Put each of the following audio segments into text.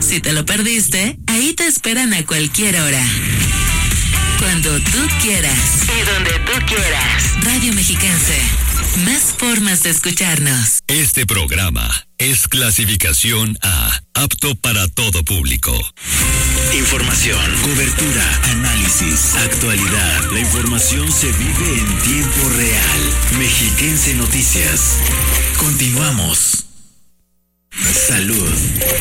Si te lo perdiste, ahí te esperan a cualquier hora. Cuando tú quieras. Y donde tú quieras. Radio Mexiquense. Más formas de escucharnos. Este programa es clasificación A, apto para todo público. Información, cobertura, análisis, actualidad. La información se vive en tiempo real. Mexiquense Noticias. Continuamos. Salud.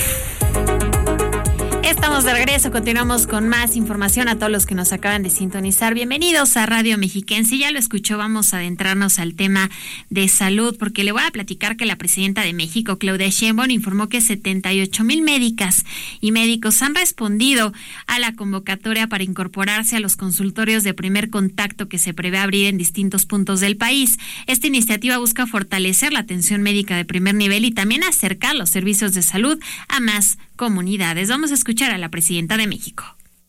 Estamos de regreso, continuamos con más información a todos los que nos acaban de sintonizar. Bienvenidos a Radio Mexiquense. Ya lo escuchó, vamos a adentrarnos al tema de salud, porque le voy a platicar que la presidenta de México, Claudia Sheinbaum, informó que 78,000 médicas y médicos han respondido a la convocatoria para incorporarse a los consultorios de primer contacto que se prevé abrir en distintos puntos del país. Esta iniciativa busca fortalecer la atención médica de primer nivel y también acercar los servicios de salud a más comunidades. Vamos a escuchar a la presidenta de México.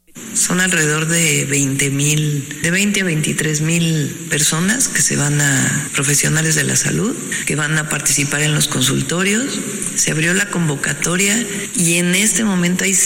Son alrededor de 20,000, de 20 a 23,000 personas que se van profesionales de la salud, que van a participar en los consultorios. Se abrió la convocatoria y en este momento hay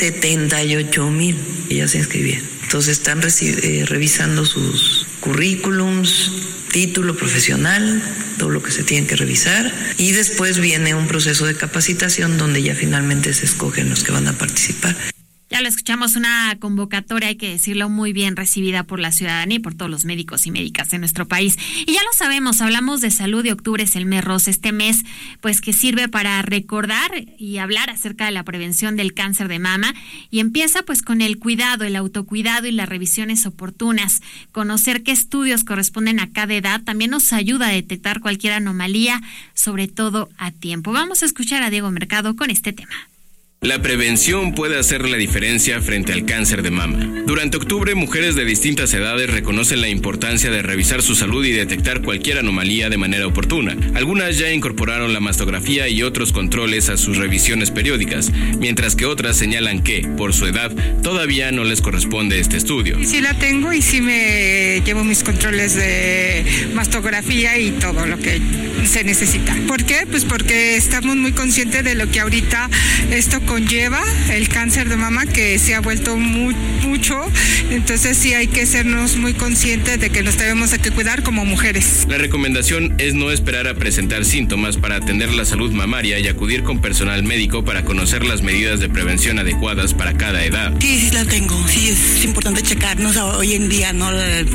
78,000 que ya se inscribieron. Entonces están revisando sus currículums, título profesional, todo lo que se tiene que revisar, y después viene un proceso de capacitación donde ya finalmente se escogen los que van a participar. Ya lo escuchamos, una convocatoria, hay que decirlo, muy bien recibida por la ciudadanía y por todos los médicos y médicas de nuestro país. Y ya lo sabemos, hablamos de salud y octubre es el mes rosa, este mes pues que sirve para recordar y hablar acerca de la prevención del cáncer de mama, y empieza pues con el cuidado, el autocuidado y las revisiones oportunas. Conocer qué estudios corresponden a cada edad también nos ayuda a detectar cualquier anomalía, sobre todo a tiempo. Vamos a escuchar a Diego Mercado con este tema. La prevención puede hacer la diferencia frente al cáncer de mama. Durante octubre, mujeres de distintas edades reconocen la importancia de revisar su salud y detectar cualquier anomalía de manera oportuna. Algunas ya incorporaron la mastografía y otros controles a sus revisiones periódicas, mientras que otras señalan que, por su edad, todavía no les corresponde este estudio. Sí la tengo y sí me llevo mis controles de mastografía y todo lo que se necesita. ¿Por qué? Pues porque estamos muy conscientes de lo que ahorita esto conlleva, el cáncer de mama, que se ha vuelto mucho, entonces sí hay que sernos muy conscientes de que nos tenemos que cuidar como mujeres. La recomendación es no esperar a presentar síntomas para atender la salud mamaria y acudir con personal médico para conocer las medidas de prevención adecuadas para cada edad. Sí la tengo, sí es importante checarnos hoy en día, ¿no?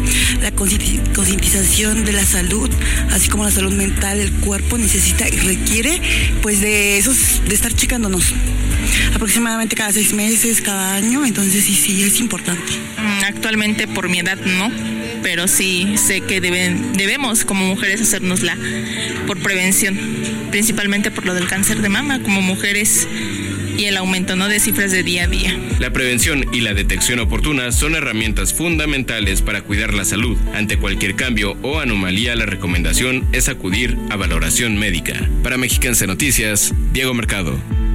La concientización de la salud, así como la salud mental, el cuerpo necesita y requiere pues de estar checándonos aproximadamente cada 6 meses, cada año, entonces sí es importante. Actualmente por mi edad no, pero sí sé que debemos como mujeres hacérnosla por prevención, principalmente por lo del cáncer de mama como mujeres y el aumento, ¿no?, de cifras de día a día. La prevención y la detección oportuna son herramientas fundamentales para cuidar la salud. Ante cualquier cambio o anomalía, la recomendación es acudir a valoración médica. Para Mexiquense Noticias, Diego Mercado.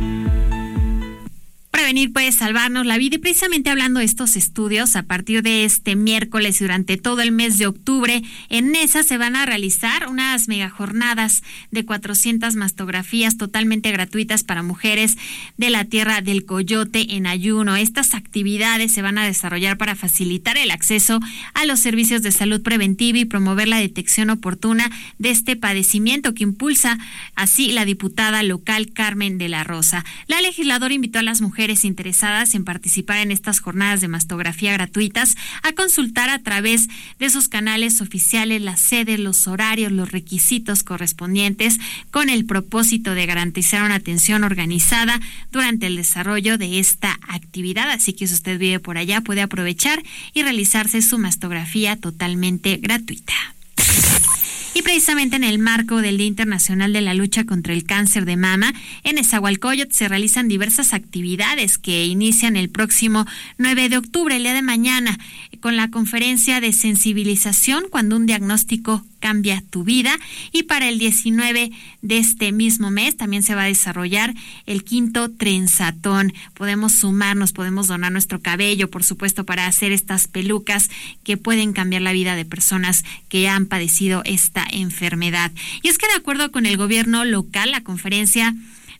Prevenir puede salvarnos la vida, y precisamente hablando de estos estudios, a partir de este miércoles y durante todo el mes de octubre, en NESA se van a realizar unas megajornadas de 400 mastografías totalmente gratuitas para mujeres de la Tierra del Coyote en ayuno. Estas actividades se van a desarrollar para facilitar el acceso a los servicios de salud preventiva y promover la detección oportuna de este padecimiento, que impulsa así la diputada local Carmen de la Rosa. La legisladora invitó a las mujeres interesadas en participar en estas jornadas de mastografía gratuitas a consultar a través de sus canales oficiales las sedes, los horarios, los requisitos correspondientes, con el propósito de garantizar una atención organizada durante el desarrollo de esta actividad. Así que si usted vive por allá, puede aprovechar y realizarse su mastografía totalmente gratuita. Y precisamente en el marco del Día Internacional de la Lucha contra el Cáncer de Mama, en Nezahualcóyotl se realizan diversas actividades que inician el próximo 9 de octubre, el día de mañana, con la conferencia de sensibilización Cuando un diagnóstico cambia tu vida. Y para el 19 de este mismo mes también se va a desarrollar el 5º trenzatón. Podemos sumarnos, podemos donar nuestro cabello, por supuesto, para hacer estas pelucas que pueden cambiar la vida de personas que han padecido esta enfermedad. Y es que de acuerdo con el gobierno local, la conferencia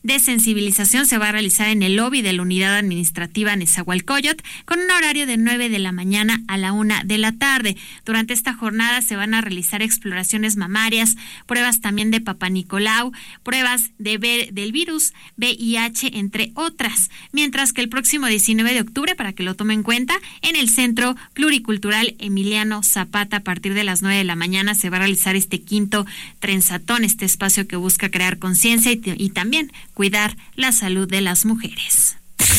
de sensibilización se va a realizar en el lobby de la Unidad Administrativa Nezahualcóyotl con un horario de 9 de la mañana a la 1 de la tarde. Durante esta jornada se van a realizar exploraciones mamarias, pruebas también de Papá Nicolau, pruebas del virus VIH, entre otras. Mientras que el próximo 19 de octubre, para que lo tomen en cuenta, en el Centro Pluricultural Emiliano Zapata, a partir de las 9 de la mañana, se va a realizar este quinto trenzatón, este espacio que busca crear conciencia y también cuidar la salud de las mujeres.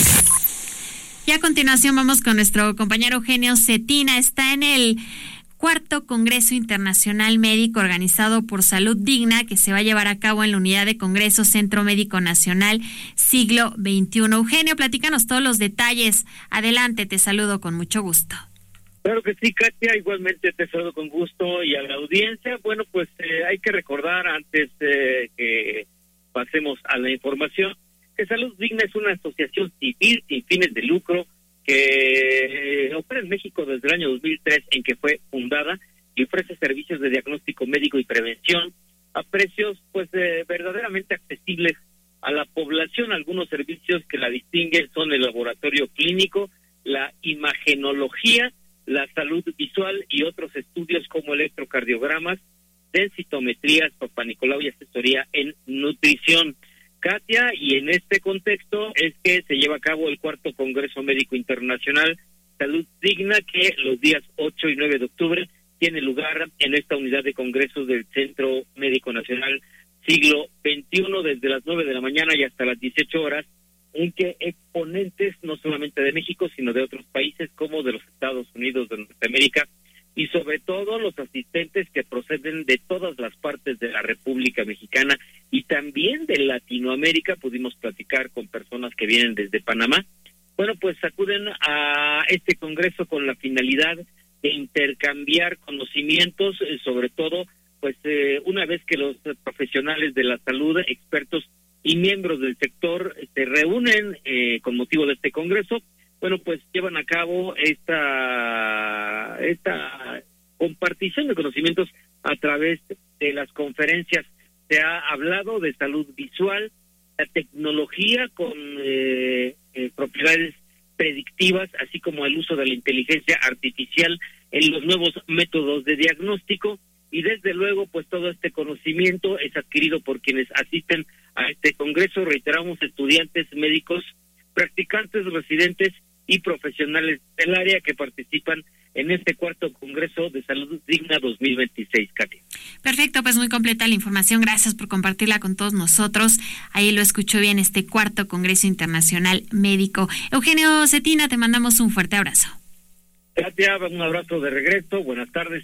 Y a continuación vamos con nuestro compañero Eugenio Cetina. Está en el cuarto Congreso Internacional Médico organizado por Salud Digna, que se va a llevar a cabo en la Unidad de Congresos Centro Médico Nacional Siglo XXI. Eugenio, platícanos todos los detalles. Adelante, te saludo con mucho gusto. Claro que sí, Katia, igualmente te saludo con gusto y a la audiencia. Bueno, pues hay que recordar antes que pasemos a la información que Salud Digna es una asociación civil sin fines de lucro que opera en México desde el año 2003, en que fue fundada, y ofrece servicios de diagnóstico médico y prevención a precios pues verdaderamente accesibles a la población. Algunos servicios que la distinguen son el laboratorio clínico, la imagenología, la salud visual y otros estudios como electrocardiogramas, densitometrías, Papá Nicolau y asesoría en nutrición. Katia, y en este contexto es que se lleva a cabo el cuarto Congreso Médico Internacional Salud Digna, que los días 8 y 9 de octubre tiene lugar en esta unidad de congresos del Centro Médico Nacional Siglo XXI, desde las 9 de la mañana y hasta las 18 horas, en que exponentes no solamente de México, sino de otros países como de los Estados Unidos de Norteamérica, y sobre todo los asistentes que proceden de todas las partes de la República Mexicana y también de Latinoamérica. Pudimos platicar con personas que vienen desde Panamá. Bueno, pues acuden a este congreso con la finalidad de intercambiar conocimientos, sobre todo, pues una vez que los profesionales de la salud, expertos y miembros del sector se reúnen con motivo de este congreso, bueno, pues llevan a cabo esta compartición de conocimientos a través de las conferencias. Se ha hablado de salud visual, la tecnología con propiedades predictivas, así como el uso de la inteligencia artificial en los nuevos métodos de diagnóstico, y desde luego pues todo este conocimiento es adquirido por quienes asisten a este congreso. Reiteramos, estudiantes, médicos, practicantes, residentes y profesionales del área que participan en este cuarto Congreso de Salud Digna 2026, Katy. Perfecto, pues muy completa la información. Gracias por compartirla con todos nosotros. Ahí lo escuchó bien, este cuarto Congreso Internacional Médico. Eugenio Cetina, te mandamos un fuerte abrazo. Katia, un abrazo de regreso. Buenas tardes.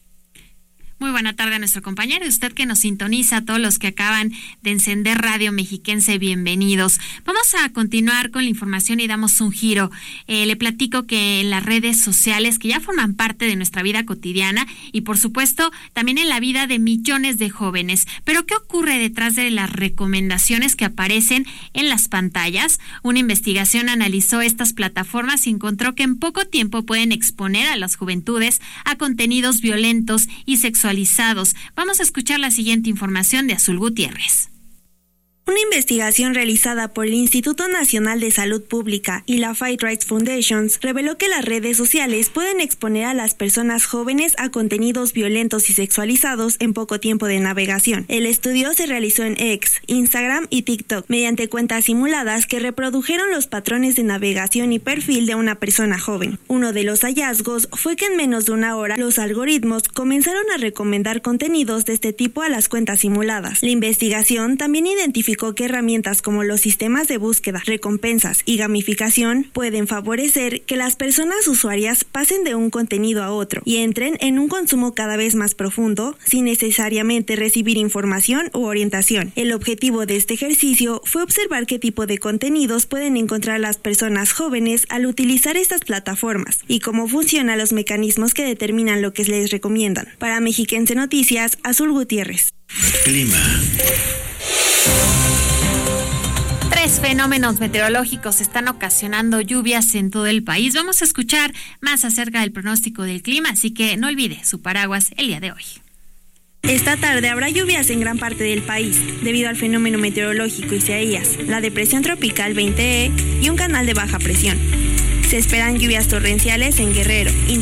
Muy buena tarde a nuestro compañero y usted que nos sintoniza, a todos los que acaban de encender Radio Mexiquense, bienvenidos. Vamos a continuar con la información y damos un giro. Le platico que en las redes sociales, que ya forman parte de nuestra vida cotidiana y por supuesto también en la vida de millones de jóvenes. Pero ¿qué ocurre detrás de las recomendaciones que aparecen en las pantallas? Una investigación analizó estas plataformas y encontró que en poco tiempo pueden exponer a las juventudes a contenidos violentos y sexualizados. Vamos a escuchar la siguiente información de Azul Gutiérrez. Una investigación realizada por el Instituto Nacional de Salud Pública y la Fight Rights Foundation reveló que las redes sociales pueden exponer a las personas jóvenes a contenidos violentos y sexualizados en poco tiempo de navegación. El estudio se realizó en X, Instagram y TikTok mediante cuentas simuladas que reprodujeron los patrones de navegación y perfil de una persona joven. Uno de los hallazgos fue que en menos de una hora los algoritmos comenzaron a recomendar contenidos de este tipo a las cuentas simuladas. La investigación también identificó que herramientas como los sistemas de búsqueda, recompensas y gamificación pueden favorecer que las personas usuarias pasen de un contenido a otro y entren en un consumo cada vez más profundo sin necesariamente recibir información u orientación. El objetivo de este ejercicio fue observar qué tipo de contenidos pueden encontrar las personas jóvenes al utilizar estas plataformas y cómo funcionan los mecanismos que determinan lo que les recomiendan. Para Mexiquense Noticias, Azul Gutiérrez. Clima. 3 fenómenos meteorológicos están ocasionando lluvias en todo el país. Vamos a escuchar más acerca del pronóstico del clima, así que no olvide su paraguas el día de hoy. Esta tarde habrá lluvias en gran parte del país, debido al fenómeno meteorológico Isaías, la depresión tropical 20E y un canal de baja presión. Se esperan lluvias torrenciales en Guerrero,